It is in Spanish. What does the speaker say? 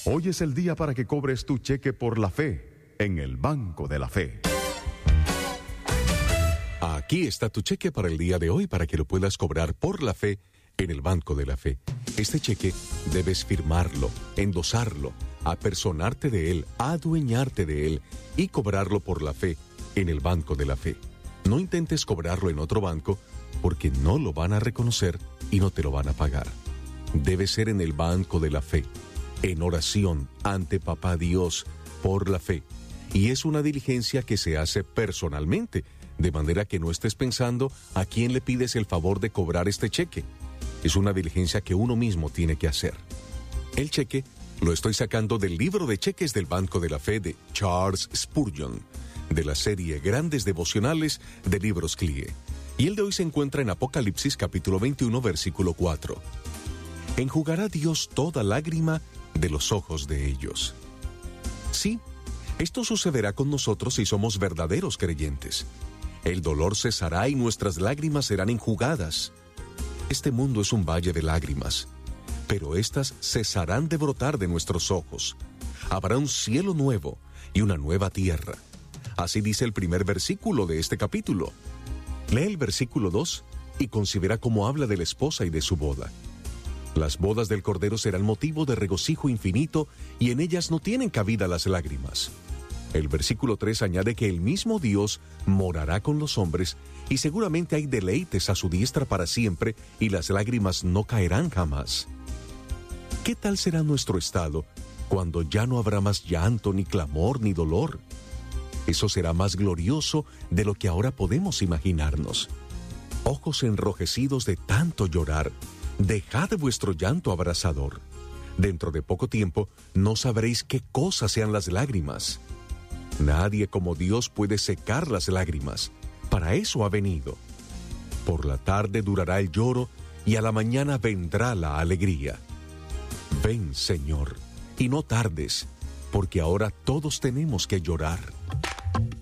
Hoy es el día para que cobres tu cheque por la fe en el Banco de la Fe. Aquí está tu cheque para el día de hoy para que lo puedas cobrar por la fe en el Banco de la Fe. Este cheque debes firmarlo, endosarlo, apersonarte de él, adueñarte de él y cobrarlo por la fe en el Banco de la Fe. No intentes cobrarlo en otro banco porque no lo van a reconocer y no te lo van a pagar. Debe ser en el Banco de la Fe, en oración ante Papá Dios por la fe. Y es una diligencia que se hace personalmente, de manera que no estés pensando a quién le pides el favor de cobrar este cheque. Es una diligencia que uno mismo tiene que hacer. El cheque lo estoy sacando del libro de cheques del Banco de la Fe de Charles Spurgeon, de la serie Grandes Devocionales de Libros CLIE. Y el de hoy se encuentra en Apocalipsis capítulo 21, versículo 4. Enjugará Dios toda lágrima de los ojos de ellos. Sí, esto sucederá con nosotros si somos verdaderos creyentes. El dolor cesará y nuestras lágrimas serán enjugadas. Este mundo es un valle de lágrimas, pero éstas cesarán de brotar de nuestros ojos. Habrá un cielo nuevo y una nueva tierra. Así dice el primer versículo de este capítulo. Lee el versículo 2 y considera cómo habla de la esposa y de su boda. Las bodas del Cordero serán motivo de regocijo infinito y en ellas no tienen cabida las lágrimas. El versículo 3 añade que el mismo Dios morará con los hombres y seguramente hay deleites a su diestra para siempre y las lágrimas no caerán jamás. ¿Qué tal será nuestro estado cuando ya no habrá más llanto, ni clamor, ni dolor? Eso será más glorioso de lo que ahora podemos imaginarnos. Ojos enrojecidos de tanto llorar, dejad vuestro llanto abrasador. Dentro de poco tiempo no sabréis qué cosas sean las lágrimas. Nadie como Dios puede secar las lágrimas. Para eso ha venido. Por la tarde durará el lloro y a la mañana vendrá la alegría. Ven, Señor, y no tardes, porque ahora todos tenemos que llorar.